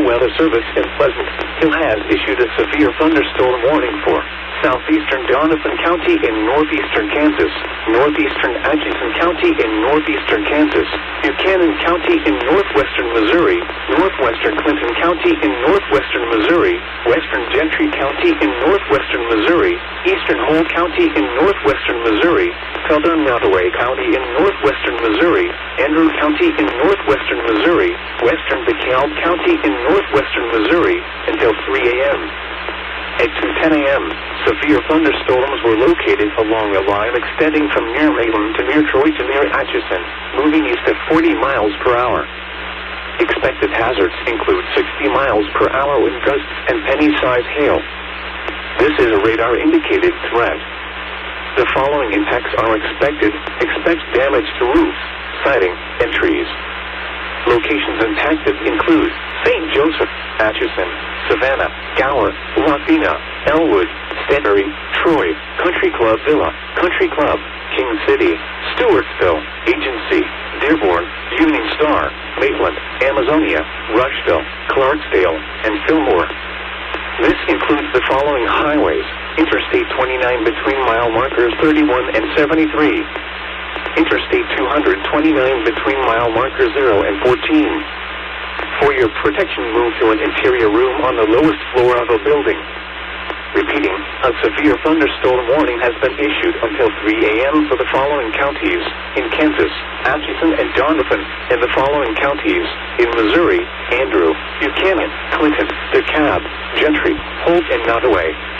Weather Service in Pleasant Hill has issued a severe thunderstorm warning for southeastern Doniphan County in northeastern Kansas, northeastern Atchison County in northeastern Kansas, Buchanan County in northwestern Missouri, northwestern Clinton County in northwestern Missouri, western Gentry County in northwestern Missouri, eastern Hall County in northwestern Missouri, southern Nottoway County in northwestern Missouri, Andrew County in northwestern Missouri, western DeKalb County in northwestern Missouri until 3 a.m. At 2:10 a.m., severe thunderstorms were located along a line extending from near Malin to near Troy to near Atchison, moving east at 40 miles per hour. Expected hazards include 60 miles per hour wind gusts and penny-sized hail. This is a radar-indicated threat. The following impacts are expected. Expect damage to roofs, siding, and trees. Locations impacted include St. Joseph, Atchison, Savannah, Gower, Latina, Elwood, Stanbury, Troy, Country Club Villa, Country Club, King City, Stewartsville, Agency, Dearborn, Union Star, Maitland, Amazonia, Rushville, Clarksdale, and Fillmore. This includes the following highways: Interstate 29 between mile markers 31 and 73. Interstate 229 between mile markers 0 and 14. For your protection, move to an interior room on the lowest floor of a building. Repeating, a severe thunderstorm warning has been issued until 3 a.m. for the following counties in Kansas, Atchison, and Doniphan, and the following counties in Missouri: Andrew, Buchanan, Clinton, DeKalb, Gentry, Holt, and Nottoway.